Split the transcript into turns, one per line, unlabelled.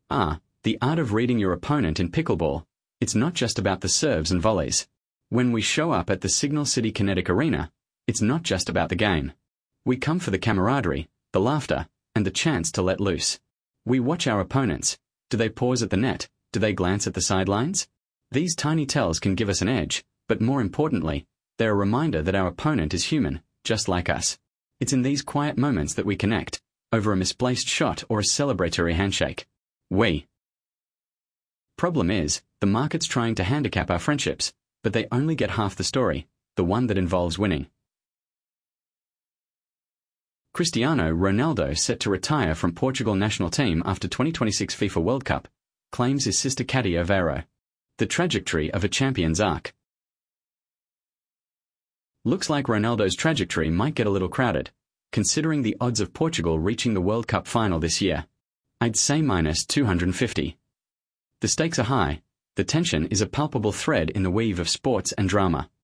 The art of reading your opponent in pickleball. It's not just about the serves and volleys. When we show up at the Signal City Kinetic Arena, it's not just about the game. We come for the camaraderie, the laughter, and the chance to let loose. We watch our opponents. Do they pause at the net? Do they glance at the sidelines? These tiny tells can give us an edge, but more importantly, they're a reminder that our opponent is human, just like us. It's in these quiet moments that we connect, over a misplaced shot or a celebratory handshake. Problem is, the market's trying to handicap our friendships, but they only get half the story, the one that involves winning. Cristiano Ronaldo, set to retire from Portugal national team after 2026 FIFA World Cup, claims his sister Katy Aveiro. The trajectory of a champion's arc. Looks like Ronaldo's trajectory might get a little crowded, considering the odds of Portugal reaching the World Cup final this year. I'd say minus 250. The stakes are high. The tension is a palpable thread in the weave of sports and drama.